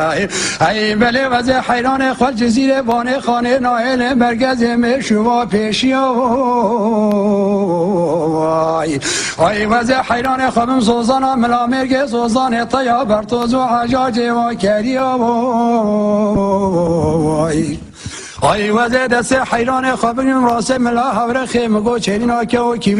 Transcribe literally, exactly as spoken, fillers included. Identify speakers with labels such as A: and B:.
A: ای بله وز حیران خال جزیره بانه خانه نایل مرکز مشوا پیشی وای ای وز حیران خانم سوزانا ملا مرگ سوزان تیا برتوز و حجاج و کری وای ای وز دست حیران خانم راس ملا حور خیم گو چرین آکه و